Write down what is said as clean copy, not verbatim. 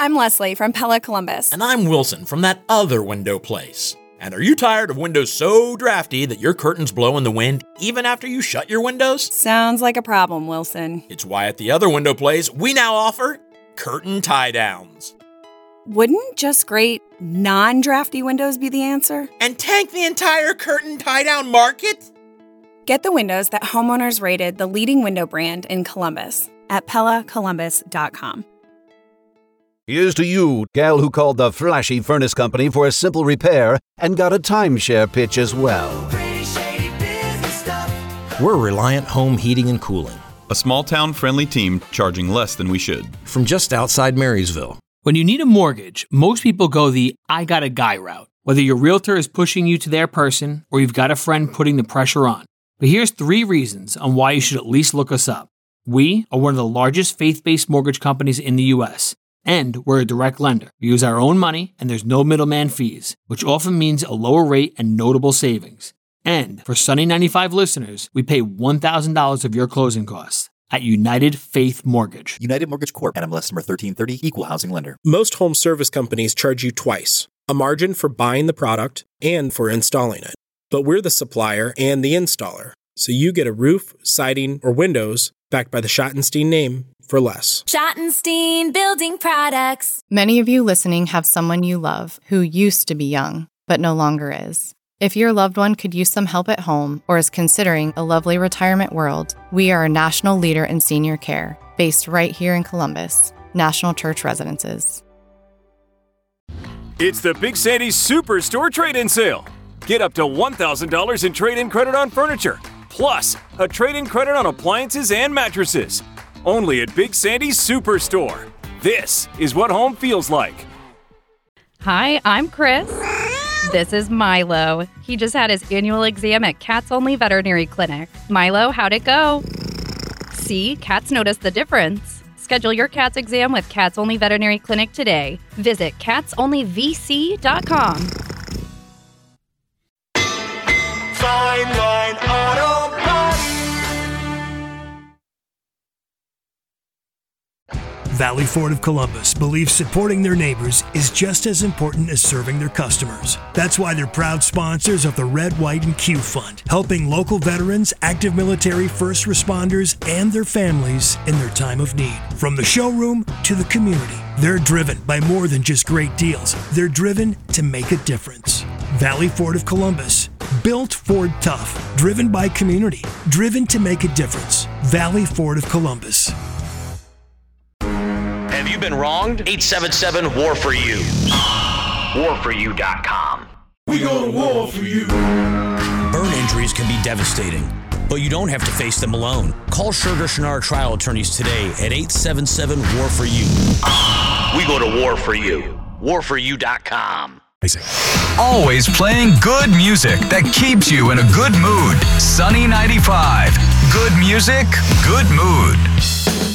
I'm Leslie from Pella Columbus. And I'm Wilson from that other window place. And are you tired of windows so drafty that your curtains blow in the wind even after you shut your windows? Sounds like a problem, Wilson. It's why at the other window place, we now offer curtain tie-downs. Wouldn't just great non-drafty windows be the answer? And tank the entire curtain tie-down market? Get the windows that homeowners rated the leading window brand in Columbus at PellaColumbus.com. Here's to you, gal who called the flashy furnace company for a simple repair and got a timeshare pitch as well. We're Reliant Home Heating and Cooling. A small-town friendly team charging less than we should. From just outside Marysville. When you need a mortgage, most people go the I got a guy route. Whether your realtor is pushing you to their person or you've got a friend putting the pressure on. But here's 3 reasons on why you should at least look us up. We are one of the largest faith-based mortgage companies in the U.S., and we're a direct lender. We use our own money, and there's no middleman fees, which often means a lower rate and notable savings. And for Sunny 95 listeners, we pay $1,000 of your closing costs at United Faith Mortgage. United Mortgage Corp. NMLS number 1330, Equal Housing Lender. Most home service companies charge you twice, a margin for buying the product and for installing it. But we're the supplier and the installer, so you get a roof, siding, or windows backed by the Schottenstein name for less. Schottenstein Building Products. Many of you listening have someone you love who used to be young, but no longer is. If your loved one could use some help at home or is considering a lovely retirement world, we are a national leader in senior care, based right here in Columbus, National Church Residences. It's the Big Sandy's Superstore Trade-In Sale. Get up to $1,000 in trade-in credit on furniture, plus a trade-in credit on appliances and mattresses. Only at Big Sandy's Superstore. This is what home feels like. Hi, I'm Chris. This is Milo. He just had his annual exam at Cats Only Veterinary Clinic. Milo, how'd it go? See, cats notice the difference. Schedule your cat's exam with Cats Only Veterinary Clinic today. Visit catsonlyvc.com. Fine Line Auto Body. Valley Ford of Columbus believes supporting their neighbors is just as important as serving their customers. That's why they're proud sponsors of the Red, White, and Q Fund, helping local veterans, active military, first responders, and their families in their time of need. From the showroom to the community, they're driven by more than just great deals. They're driven to make a difference. Valley Ford of Columbus, built Ford tough, driven by community, driven to make a difference. Valley Ford of Columbus. Have you been wronged? 877-WAR-FOR-YOU. WarForYou.com. We go to war for you. Burn injuries can be devastating, but you don't have to face them alone. Call Sugar Chenard Trial Attorneys today at 877-WAR-FOR-YOU. We go to war for you. WarForYou.com. Always playing good music that keeps you in a good mood. Sunny 95. Good music, good mood.